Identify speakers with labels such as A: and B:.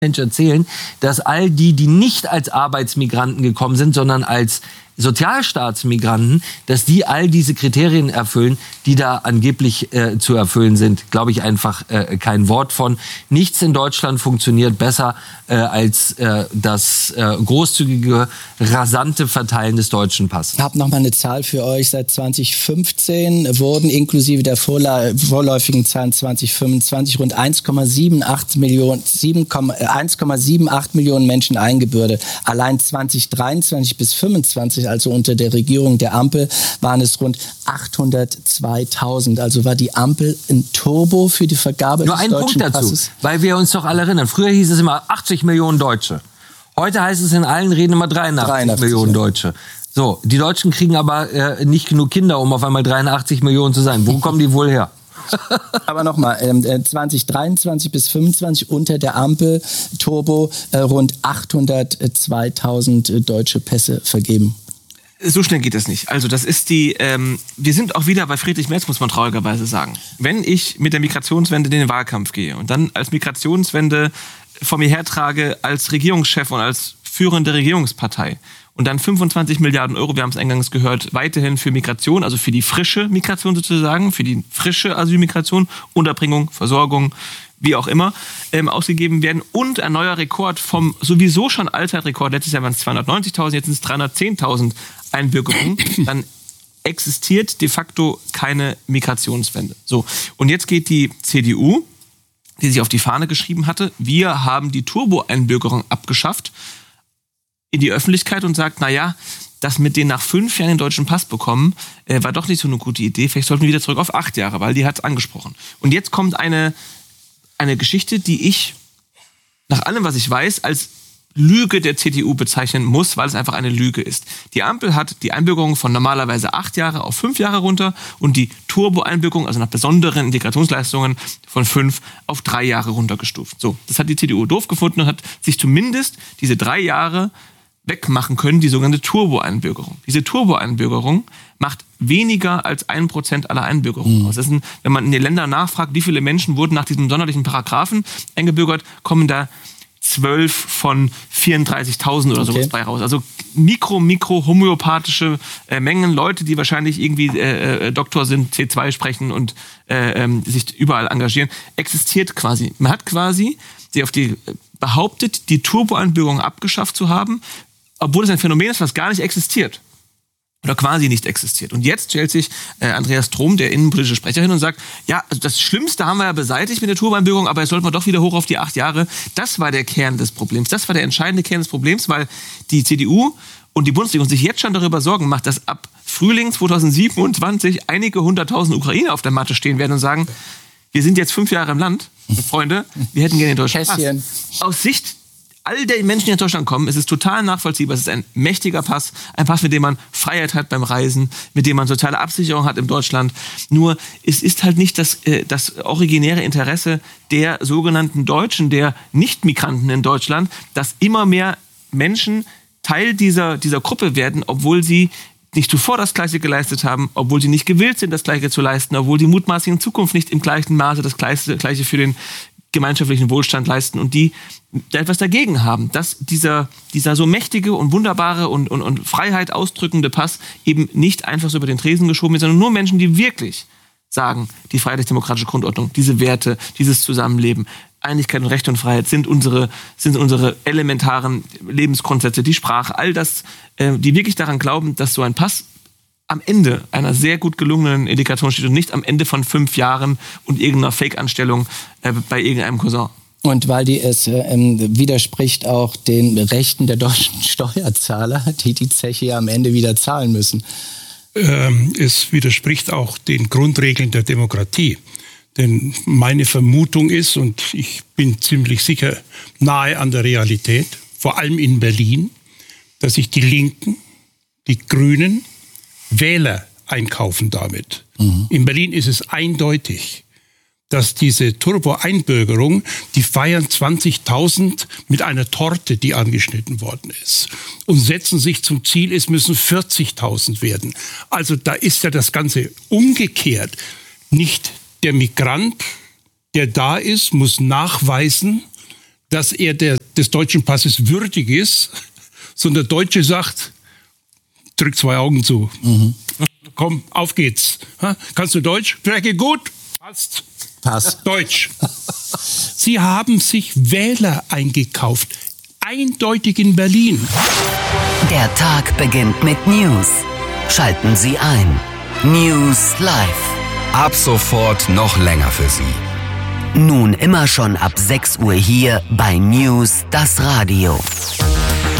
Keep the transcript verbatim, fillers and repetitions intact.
A: Mensch erzählen, dass all die, die nicht als Arbeitsmigranten gekommen sind, sondern als Sozialstaatsmigranten, dass die all diese Kriterien erfüllen, die da angeblich äh, zu erfüllen sind, glaube ich einfach äh, kein Wort von. Nichts in Deutschland funktioniert besser äh, als äh, das äh, großzügige, rasante Verteilen des deutschen Passes.
B: Ich habe noch mal eine Zahl für euch. Seit zwanzig fünfzehn wurden inklusive der vorla- vorläufigen Zahlen zwanzig fünfundzwanzig rund eins Komma achtundsiebzig Millionen, eins Komma achtundsiebzig Millionen Menschen eingebürgert. Allein zwanzig dreiundzwanzig bis fünfundzwanzig, also unter der Regierung der Ampel, waren es rund achthundertzweitausend. Also war die Ampel ein Turbo für die Vergabe
A: Nur
B: des
A: ein
B: deutschen
A: Punkt dazu,
B: Passes?
A: weil wir uns doch alle erinnern. Früher hieß es immer achtzig Millionen Deutsche. Heute heißt es in allen Reden immer dreiundachtzig, dreiundachtzig Millionen ja. Deutsche. So, die Deutschen kriegen aber äh, nicht genug Kinder, um auf einmal dreiundachtzig Millionen zu sein. Wo kommen die wohl her?
B: Aber nochmal, äh, zwanzig dreiundzwanzig bis fünfundzwanzig unter der Ampel Turbo äh, rund achthundertzweitausend äh, deutsche Pässe vergeben.
C: So schnell geht das nicht. Also das ist die, ähm, wir sind auch wieder bei Friedrich Merz, muss man traurigerweise sagen. Wenn ich mit der Migrationswende in den Wahlkampf gehe und dann als Migrationswende vor mir hertrage als Regierungschef und als führende Regierungspartei und dann fünfundzwanzig Milliarden Euro, wir haben es eingangs gehört, weiterhin für Migration, also für die frische Migration sozusagen, für die frische Asylmigration, Unterbringung, Versorgung, wie auch immer, ähm, ausgegeben werden und ein neuer Rekord vom sowieso schon Allzeitrekord, letztes Jahr waren es zweihundertneunzigtausend, jetzt sind es dreihundertzehntausend Einbürgerungen, dann existiert de facto keine Migrationswende. So, und jetzt geht die C D U, die sich auf die Fahne geschrieben hatte, wir haben die Turbo-Einbürgerung abgeschafft, in die Öffentlichkeit und sagt, naja, das mit denen nach fünf Jahren den deutschen Pass bekommen, äh, war doch nicht so eine gute Idee, vielleicht sollten wir wieder zurück auf acht Jahre, weil die hat es angesprochen. Und jetzt kommt eine Eine Geschichte, die ich nach allem, was ich weiß, als Lüge der C D U bezeichnen muss, weil es einfach eine Lüge ist. Die Ampel hat die Einbürgerung von normalerweise acht Jahre auf fünf Jahre runter und die Turbo-Einbürgerung, also nach besonderen Integrationsleistungen, von fünf auf drei Jahre runtergestuft. So, das hat die C D U doof gefunden und hat sich zumindest diese drei Jahre wegmachen können, die sogenannte Turbo-Einbürgerung. Diese Turbo-Einbürgerung macht weniger als ein Prozent aller Einbürgerungen aus. Das ist ein, wenn man in den Ländern nachfragt, wie viele Menschen wurden nach diesem sonderlichen Paragraphen eingebürgert, kommen da zwölf von vierunddreißigtausend oder okay. sowas bei raus. Also mikro, mikro homöopathische äh, Mengen, Leute, die wahrscheinlich irgendwie äh, äh, Doktor sind, C zwei sprechen und äh, äh, sich überall engagieren, existiert quasi. Man hat quasi sie auf die behauptet, die Turbo-Einbürgerung abgeschafft zu haben, obwohl es ein Phänomen ist, was gar nicht existiert. Oder quasi nicht existiert. Und jetzt stellt sich äh, Andreas Trom, der innenpolitische Sprecher, hin und sagt, ja, also das Schlimmste haben wir ja beseitigt mit der Turbo-Einbürgerung, aber jetzt sollten wir doch wieder hoch auf die acht Jahre. Das war der Kern des Problems. Das war der entscheidende Kern des Problems, weil die C D U und die Bundesregierung sich jetzt schon darüber Sorgen macht, dass ab Frühling zweitausendsiebenundzwanzig einige hunderttausend Ukrainer auf der Matte stehen werden und sagen, wir sind jetzt fünf Jahre im Land, Freunde, wir hätten gerne den deutschen Pass. Aus Sicht all der Menschen, die nach Deutschland kommen, ist es total nachvollziehbar. Es ist ein mächtiger Pass, ein Pass, mit dem man Freiheit hat beim Reisen, mit dem man soziale Absicherung hat in Deutschland. Nur es ist halt nicht das, äh, das originäre Interesse der sogenannten Deutschen, der Nicht-Migranten in Deutschland, dass immer mehr Menschen Teil dieser, dieser Gruppe werden, obwohl sie nicht zuvor das Gleiche geleistet haben, obwohl sie nicht gewillt sind, das Gleiche zu leisten, obwohl die mutmaßlich in Zukunft nicht im gleichen Maße das Gleiche, Gleiche für den gemeinschaftlichen Wohlstand leisten und die da etwas dagegen haben, dass dieser, dieser so mächtige und wunderbare und, und, und Freiheit ausdrückende Pass eben nicht einfach so über den Tresen geschoben wird, sondern nur Menschen, die wirklich sagen, die freiheitlich-demokratische Grundordnung, diese Werte, dieses Zusammenleben, Einigkeit und Recht und Freiheit sind unsere, sind unsere elementaren Lebensgrundsätze, die Sprache, all das, äh, die wirklich daran glauben, dass so ein Pass am Ende einer sehr gut gelungenen Integration steht und nicht am Ende von fünf Jahren und irgendeiner Fake-Anstellung äh, bei irgendeinem Cousin.
B: Und weil die es äh, widerspricht auch den Rechten der deutschen Steuerzahler, die die Zeche ja am Ende wieder zahlen müssen.
D: Ähm, es widerspricht auch den Grundregeln der Demokratie. Denn meine Vermutung ist, und ich bin ziemlich sicher nahe an der Realität, vor allem in Berlin, dass sich die Linken, die Grünen, Wähler einkaufen damit. Mhm. In Berlin ist es eindeutig, dass diese Turbo-Einbürgerung, die feiern zwanzigtausend mit einer Torte, die angeschnitten worden ist. Und setzen sich zum Ziel, es müssen vierzigtausend werden. Also da ist ja das Ganze umgekehrt. Nicht der Migrant, der da ist, muss nachweisen, dass er der, des deutschen Passes würdig ist, sondern der Deutsche sagt, drück zwei Augen zu. Mhm. Komm, auf geht's. Ha? Kannst du Deutsch? Spreche gut? Passt.
B: Pass.
D: Deutsch. Sie haben sich Wähler eingekauft. Eindeutig in Berlin.
E: Der Tag beginnt mit News. Schalten Sie ein. News Live.
F: Ab sofort noch länger für Sie.
E: Nun immer schon ab sechs Uhr hier bei News, das Radio.